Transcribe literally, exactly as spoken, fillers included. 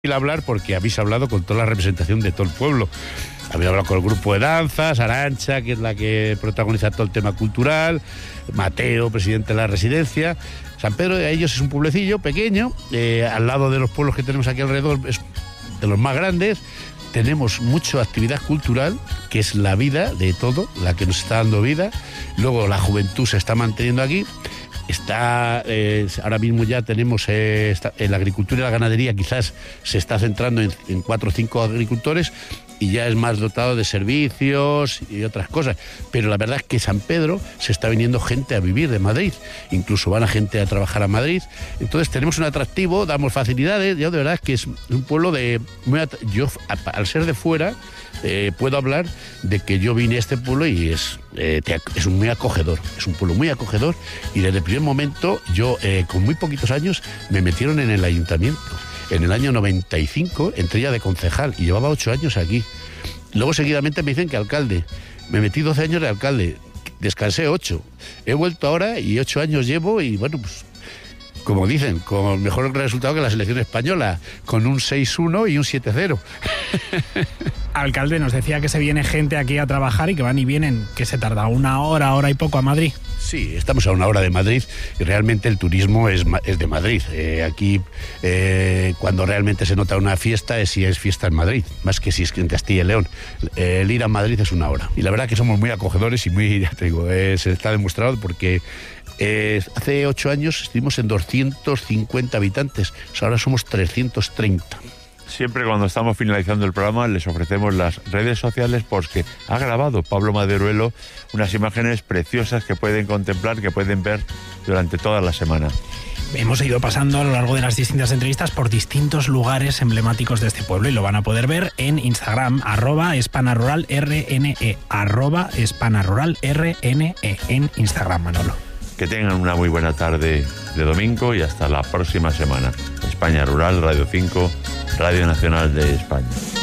hablar porque habéis hablado con toda la representación de todo el pueblo. Habéis hablado con el grupo de danzas, Arantxa, que es la que protagoniza todo el tema cultural, Mateo, presidente de la residencia. San Pedro de ellos es un pueblecillo pequeño, eh, al lado de los pueblos que tenemos aquí alrededor, es de los más grandes. Tenemos mucha actividad cultural, que es la vida de todo, la que nos está dando vida. Luego la juventud se está manteniendo aquí. Está, eh, ahora mismo ya tenemos eh, está, en la agricultura y la ganadería quizás se está centrando en, en cuatro o cinco agricultores y ya es más dotado de servicios y otras cosas, pero la verdad es que San Pedro se está viniendo gente a vivir de Madrid, incluso van a gente a trabajar a Madrid, entonces tenemos un atractivo, damos facilidades. Yo de verdad es que es un pueblo de muy at- yo al ser de fuera eh, puedo hablar de que yo vine a este pueblo y es eh, te, es un muy acogedor, es un pueblo muy acogedor y desde el primer momento yo eh, con muy poquitos años me metieron en el ayuntamiento. En el año noventa y cinco entré ya de concejal y llevaba ocho años aquí. Luego seguidamente me dicen que alcalde. Me metí doce años de alcalde, descansé ocho. He vuelto ahora y ocho años llevo y bueno, pues como dicen, con mejor resultado que la selección española, con un seis uno y un siete cero. Alcalde, nos decía que se viene gente aquí a trabajar y que van y vienen, que se tarda una hora, hora y poco a Madrid. Sí, estamos a una hora de Madrid y realmente el turismo es, es de Madrid. Eh, aquí, eh, cuando realmente se nota una fiesta, es si es fiesta en Madrid, más que si es en Castilla y León. Eh, el ir a Madrid es una hora. Y la verdad que somos muy acogedores y muy, ya te digo, eh, se está demostrado porque eh, hace ocho años estuvimos en doscientos cincuenta habitantes, ahora somos trescientos treinta. Siempre cuando estamos finalizando el programa les ofrecemos las redes sociales porque ha grabado Pablo Maderuelo unas imágenes preciosas que pueden contemplar, que pueden ver durante toda la semana. Hemos ido pasando a lo largo de las distintas entrevistas por distintos lugares emblemáticos de este pueblo y lo van a poder ver en Instagram, arroba espanaruralrne, arroba espanaruralrne en Instagram, Manolo. Que tengan una muy buena tarde de domingo y hasta la próxima semana. España Rural, Radio cinco, Radio Nacional de España.